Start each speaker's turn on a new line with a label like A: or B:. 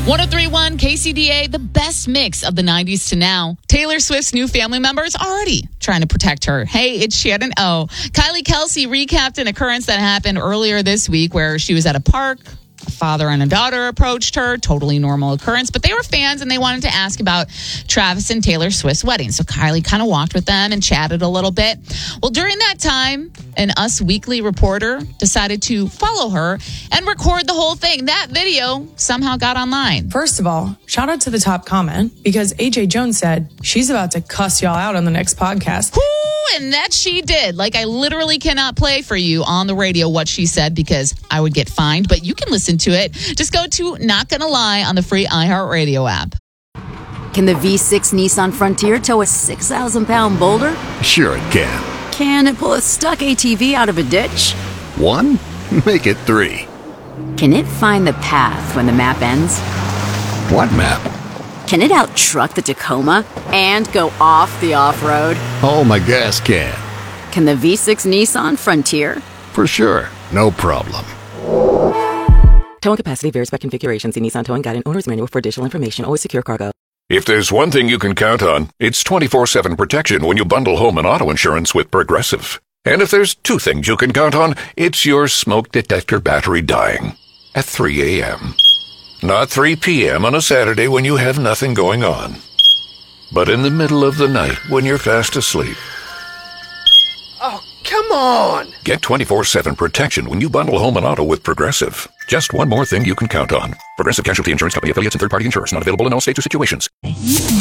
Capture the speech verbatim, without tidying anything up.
A: one oh three point one K C D A, the best mix of the nineties to now. Taylor Swift's new family members already trying to protect her. Hey, it's Shannon O. Kylie Kelsey recapped an occurrence that happened earlier this week where she was at a park. A father and a daughter approached her. Totally normal occurrence, but they were fans and they wanted to ask about Travis and Taylor Swift's wedding. So Kylie kind of walked with them and chatted a little bit. Well, during that time, an Us Weekly reporter decided to follow her and record the whole thing. That video somehow got online.
B: First of all, shout out to the top comment because A J Jones said she's about to cuss y'all out on the next podcast.
A: Ooh, and that she did. Like, I literally cannot play for you on the radio what she said because I would get fined, but you can listen to it. Just go to Not Gonna Lie on the free iHeartRadio app.
C: Can the V six Nissan Frontier tow a six thousand pound boulder?
D: Sure it can.
C: Can it pull a stuck A T V out of a ditch?
D: One? Make it three.
C: Can it find the path when the map ends?
D: What map?
C: Can it out-truck the Tacoma and go off the off-road?
D: Oh, my gas can.
C: Can the V six Nissan Frontier?
D: For sure. No problem.
E: Towing capacity varies by configuration. See Nissan Towing Guide and Owner's Manual for additional information. Always secure cargo.
F: If there's one thing you can count on, it's twenty-four seven protection when you bundle home and auto insurance with Progressive. And if there's two things you can count on, it's your smoke detector battery dying at three a.m. Not three p.m. on a Saturday when you have nothing going on, but in the middle of the night when you're fast asleep.
G: Oh, come on!
F: Get twenty-four seven protection when you bundle home and auto with Progressive. Just one more thing you can count on. Progressive Casualty Insurance Company, affiliates, and third-party insurers. Not available in all states or situations.